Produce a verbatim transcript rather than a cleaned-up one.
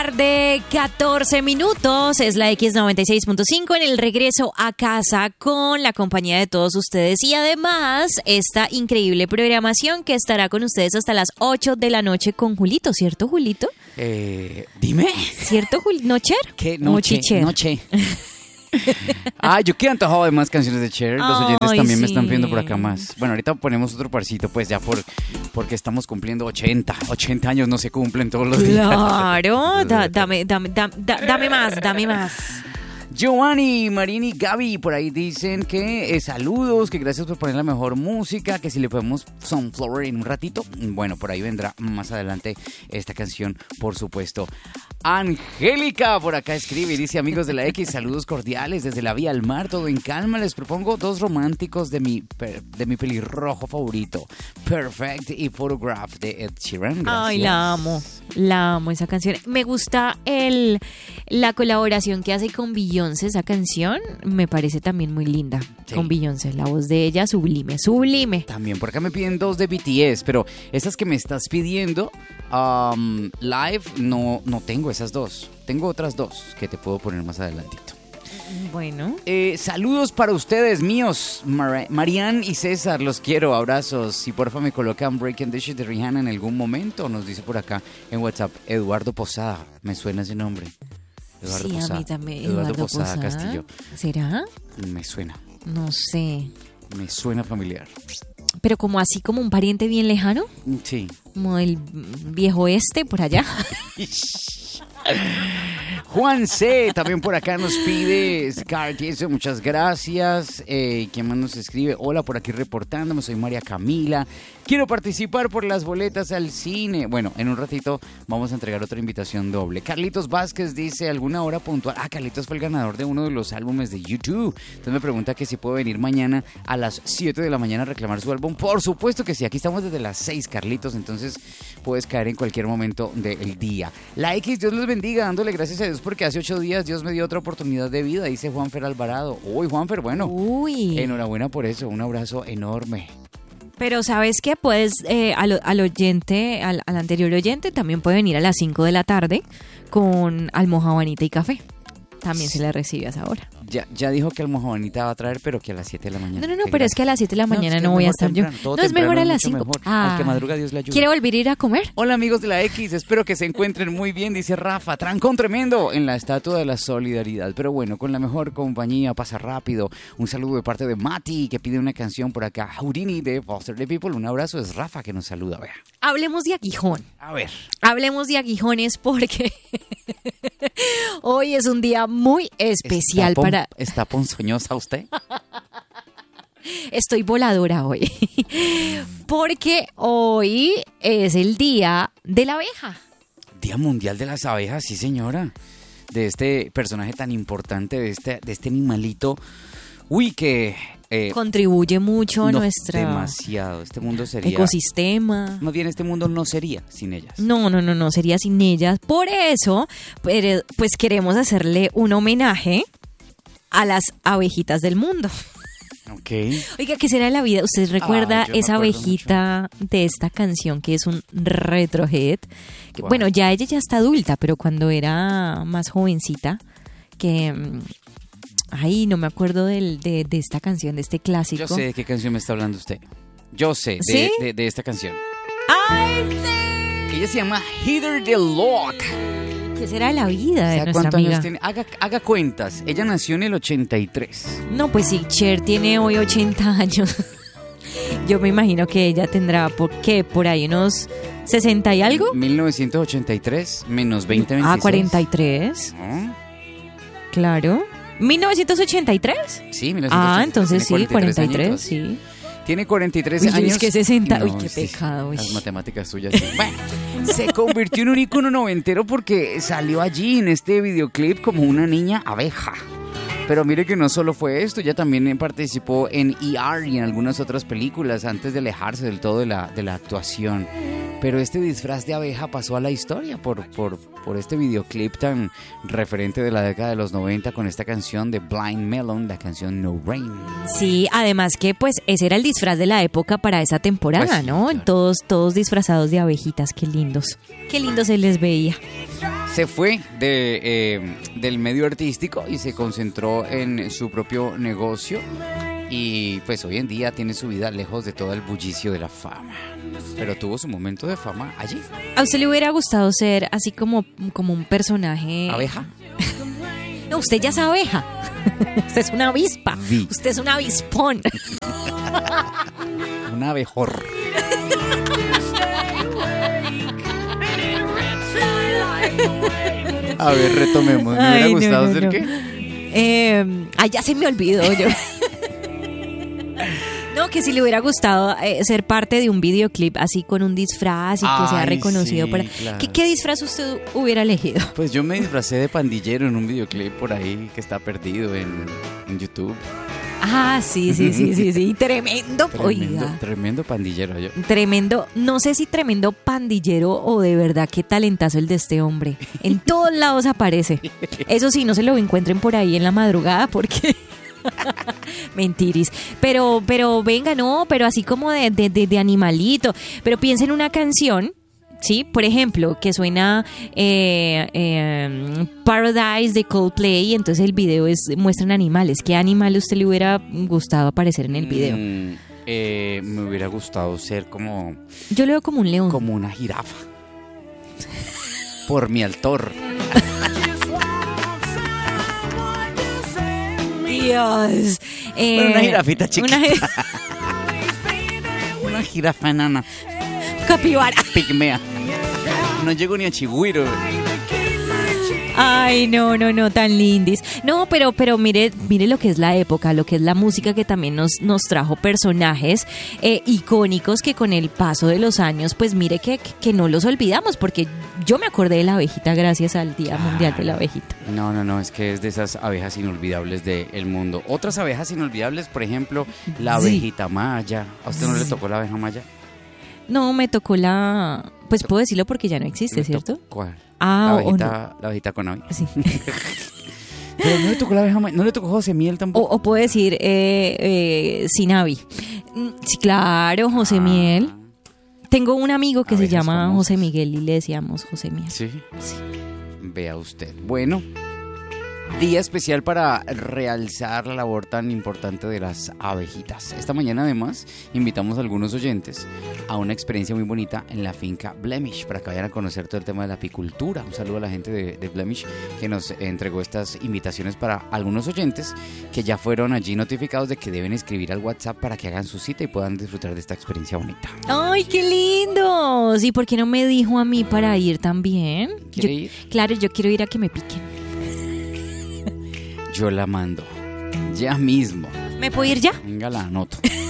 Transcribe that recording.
tarde, catorce minutos, es la X noventa y seis punto cinco en el regreso a casa con la compañía de todos ustedes y además esta increíble programación que estará con ustedes hasta las ocho de la noche con Julito, ¿cierto, Julito? Eh, dime. ¿Cierto, Julito? ¿No, Cher? ¿Qué? Noche, Cher. noche. Ah, yo quedé antojado de más canciones de Cher. Los oyentes Ay, también sí. me están pidiendo por acá más. Bueno, ahorita ponemos otro parcito, pues ya por porque estamos cumpliendo ochenta. ochenta años no se cumplen todos los días. Claro, da, dame, dame, dame, da, dame más, dame más. Giovanni, Marini, Gaby, por ahí dicen que eh, saludos, que gracias por poner la mejor música, que si le ponemos Sunflower en un ratito, bueno, por ahí vendrá más adelante esta canción, por supuesto. Angélica por acá escribe y dice: amigos de la X, saludos cordiales desde la vía al mar, todo en calma. Les propongo dos románticos de mi de mi pelirrojo favorito, Perfect y Photograph de Ed Sheeran. Gracias. Ay, la amo, la amo esa canción. Me gusta el la colaboración que hace con Beyoncé, esa canción me parece también muy linda. Sí. Con Beyoncé, la voz de ella sublime, sublime. También por acá me piden dos de B T S, pero esas que me estás pidiendo um, live no, no tengo esas dos. Tengo otras dos que te puedo poner más adelantito. Bueno. Eh, saludos para ustedes, míos. Mar- Marianne y César, los quiero. Abrazos. Si porfa me colocan Breaking the Shit de Rihanna en algún momento, nos dice por acá en WhatsApp Eduardo Posada. Me suena ese nombre. Eduardo sí, Posada. a mí también. Eduardo, Eduardo Posada, Posada Castillo. ¿Será? Me suena. No sé. Me suena familiar. Pero como así, como un pariente bien lejano. Sí. Como el viejo este por allá. Juan C. también por acá nos pide Scar Tieso, muchas gracias. Eh, ¿Quién más nos escribe? Hola, por aquí reportándome, soy María Camila. Quiero participar por las boletas al cine. Bueno, en un ratito vamos a entregar otra invitación doble. Carlitos Vázquez dice: ¿alguna hora puntual? Ah, Carlitos fue el ganador de uno de los álbumes de YouTube. Entonces me pregunta que si puedo venir mañana a las siete de la mañana a reclamar su álbum. Por supuesto que sí, aquí estamos desde las seis, Carlitos, entonces puedes caer en cualquier momento del día. La X, Dios los bendiga, dándole gracias a Dios porque hace ocho días Dios me dio otra oportunidad de vida, dice Juanfer Alvarado. Uy, Juanfer, bueno, Uy. enhorabuena por eso, un abrazo enorme. Pero ¿sabes qué? Puedes, eh, al, al oyente, al, al anterior oyente, también puede venir a las cinco de la tarde con almojabanita y café. También se le recibe a esa hora. Ya, ya dijo que almojabanita va a traer, pero que a las siete de la mañana. No, no, no, que pero gracias. es que a las siete de la mañana no, no, no voy a estar temprano, yo. No, es mejor a las cinco. Ah. Al que madruga Dios le ayuda. ¿Quiere volver a ir a comer? Hola amigos de la X, espero que se encuentren muy bien, dice Rafa. Trancón tremendo en la Estatua de la Solidaridad. Pero bueno, con la mejor compañía pasa rápido. Un saludo de parte de Mati, que pide una canción por acá. Houdini de Foster the People. Un abrazo, es Rafa que nos saluda. Vea. Hablemos de aguijón. A ver. Hablemos de aguijones porque hoy es un día muy especial ¿Está pon- para... ¿Está ponzoñosa usted? Estoy voladora hoy. Porque hoy es el día de la abeja. Día Mundial de las Abejas, sí señora. De este personaje tan importante, de este, de este animalito. Uy, que... Eh, Contribuye mucho a no, nuestra... demasiado. Este mundo sería... ecosistema. Más bien, este mundo no sería sin ellas. No, no, no, no, sería sin ellas. Por eso, pero, pues queremos hacerle un homenaje a las abejitas del mundo. Ok. Oiga, ¿qué será de la vida? ¿Usted recuerda Ay, yo me esa acuerdo abejita de esta canción que es un retrohead? Que, Wow. bueno, ya ella ya está adulta, pero cuando era más jovencita, que... mm, ay, no me acuerdo del, de, de esta canción, de este clásico. Yo sé de qué canción me está hablando usted. Yo sé de, ¿Sí? de, de esta canción. ¡Ay, sí! Ella se llama Heather the Lock. ¿Qué será de la vida de ¿Sabe nuestra cuántos amiga? años tiene? Haga, haga cuentas. Ella nació en el ochenta y tres. No, pues sí, Cher tiene hoy ochenta años. Yo me imagino que ella tendrá, ¿por qué? Por ahí unos sesenta y algo. mil novecientos ochenta y tres menos veinte, veintiséis. Ah, cuarenta y tres. ¿No? Claro. ¿mil novecientos ochenta y tres? Sí, mil novecientos ochenta y tres. Ah, entonces Tiene sí, cuarenta y tres, añitos. sí. Tiene cuarenta y tres Uy, años. es que sesenta. No, Uy, qué sí, pecado. Uy. Las matemáticas suyas. Sí. Bueno, se convirtió en un ícono noventero porque salió allí en este videoclip como una niña abeja. Pero mire que no solo fue esto, ella también participó en E R y en algunas otras películas antes de alejarse del todo de la, de la actuación. Pero este disfraz de abeja pasó a la historia por, por, por este videoclip tan referente de la década de los noventa con esta canción de Blind Melon, la canción No Rain. Sí, además que pues ese era el disfraz de la época para esa temporada, Pues sí, ¿no? claro. Todos, todos disfrazados de abejitas, qué lindos. Qué lindos se les veía. se fue de, eh, del medio artístico y se concentró en su propio negocio. Y pues hoy en día tiene su vida lejos de todo el bullicio de la fama. Pero tuvo su momento de fama allí. ¿A usted le hubiera gustado ser así como, como un personaje? ¿Abeja? No, usted ya es abeja. Usted es una avispa. Sí. Usted es un avispón. Un abejor. A ver, retomemos. ¿Me hubiera Ay, gustado no, no, ser no. qué? Eh, ay, ya se me olvidó yo. No, que si le hubiera gustado eh, ser parte de un videoclip así con un disfraz y que sea Ay, reconocido. sí, por... claro. ¿Qué, ¿Qué disfraz usted hubiera elegido? Pues yo me disfracé de pandillero en un videoclip por ahí que está perdido en, en YouTube. Ah, sí, sí, sí, sí, sí. Tremendo, Tremendo, oiga. tremendo pandillero yo. Tremendo, no sé si tremendo pandillero o de verdad qué talentazo el de este hombre. En todos lados aparece. Eso sí, no se lo encuentren por ahí en la madrugada porque... Mentiris. Pero, pero venga, no, pero así como de, de, de, de animalito. Pero piensa en una canción, ¿sí? Por ejemplo, que suena eh, eh, Paradise de Coldplay y entonces el video es muestran animales. ¿Qué animal a usted le hubiera gustado aparecer en el video? Mm, eh, me hubiera gustado ser como, Yo lo veo como un león. como una jirafa. Por mi altor. Dios. Eh, Bueno, una jirafita chiquita. Una Una jirafa enana. capibara. Pigmea. No llego ni a Chigüiro. Ay, no, no, no, tan lindis. No, pero, pero mire, mire lo que es la época, lo que es la música que también nos, nos trajo personajes eh, icónicos que con el paso de los años, pues mire que, que no los olvidamos, porque yo me acordé de la abejita gracias al Día Claro. Mundial de la Abejita. No, no, no, es que es de esas abejas inolvidables del mundo. Otras abejas inolvidables, por ejemplo, la Sí. abejita maya. ¿A usted no le tocó la abeja maya? No, me tocó la... Pues puedo decirlo porque ya no existe, ¿Le ¿cierto? tocó ¿Cuál? Ah, la o abejita, la abejita con ave. Sí. Pero no le tocó la abeja maya, no le tocó José Miel O, tampoco. o puedo decir eh, eh, Sinavi. Mm, Sí, claro, José Ah, Miel. Tengo un amigo que se Abejas llama famosas. José Miguel y le decíamos José Miel. Sí. Sí. Vea usted. Bueno, día especial para realzar la labor tan importante de las abejitas. Esta mañana además invitamos a algunos oyentes a una experiencia muy bonita en la finca Blemish para que vayan a conocer todo el tema de la apicultura. Un saludo a la gente de, de Blemish que nos entregó estas invitaciones para algunos oyentes que ya fueron allí notificados de que deben escribir al WhatsApp para que hagan su cita y puedan disfrutar de esta experiencia bonita. ¡Ay, qué lindos! ¿Y por qué no me dijo a mí para ir también? ¿Quiere Yo- ir? Claro, yo quiero ir a que me piquen. Yo la mando. Ya mismo. ¿Me puedo ir ya? Venga, la anoto.